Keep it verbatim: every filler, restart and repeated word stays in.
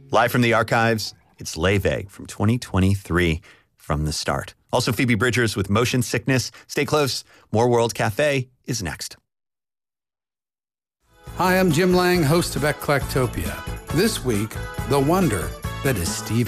Live from the archives, it's Leaveg from twenty twenty-three, From the Start. Also, Phoebe Bridgers with Motion Sickness. Stay close. More World Cafe is next. Hi, I'm Jim Lang, host of Eclectopia. This week, the wonder that is Steve